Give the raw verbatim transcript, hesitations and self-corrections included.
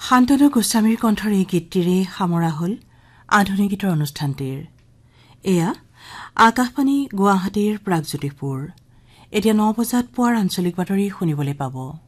শান্তনু গোস্বামীৰ কণ্ঠৰ এই গীতটিৰে সামৰা হল আধুনিক গীতৰ অনুষ্ঠানটিৰ। এয়া আকাশবাণী গুৱাহাটীৰ প্ৰাগজ্যোতিষপুৰ। এতিয়া ন বজাত পুৱাৰ আঞ্চলিক বাতৰি শুনিবলৈ পাব।